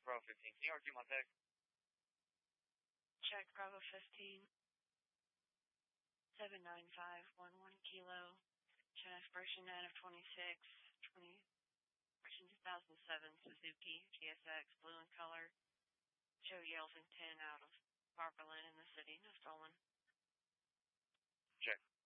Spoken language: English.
Bravo 15. Can you RQ my text? Check Bravo 15. 79511 Kilo. Show expiration 9 of 26. 2007 Suzuki GSX, blue in color. Show Yelvin 10 out of Barbara Lynn in the city. No stolen. Check.